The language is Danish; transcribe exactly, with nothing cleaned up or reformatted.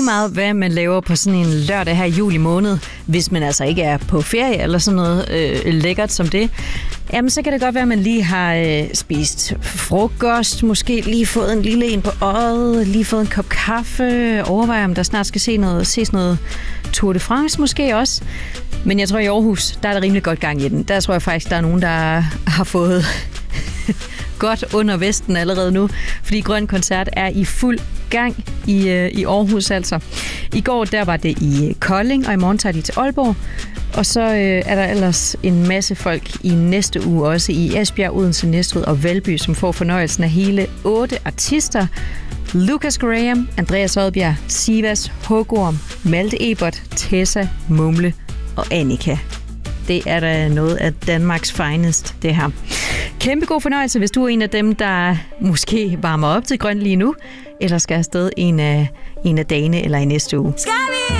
lige meget, hvad man laver på sådan en lørdag her i juli måned, hvis man altså ikke er på ferie eller sådan noget øh, lækkert som det, jamen så kan det godt være, at man lige har øh, spist frokost, måske lige fået en lille en på øjet, lige fået en kop kaffe, overvejer, om der snart skal se noget, ses noget Tour de France måske også. Men jeg tror, i Aarhus, der er der rimelig godt gang i den. Der tror jeg faktisk, der er nogen, der har fået godt under vesten allerede nu, fordi Grøn Koncert er i fuld gang i, øh, i Aarhus altså. I går der var det i Kolding, og i morgen tager de til Aalborg. Og så øh, er der ellers en masse folk i næste uge også i Esbjerg, Odense, Næstved og Valby, som får fornøjelsen af hele otte artister. Lucas Graham, Andreas Odbjerg, Sivas, Hugorm, Malte Ebert, Tessa, Mumle og Annika. Det er da noget af Danmarks finest, det her. Kæmpe god fornøjelse, hvis du er en af dem, der måske varmer op til grøn lige nu, eller skal afsted en af, en af dagene eller i næste uge. Skal vi?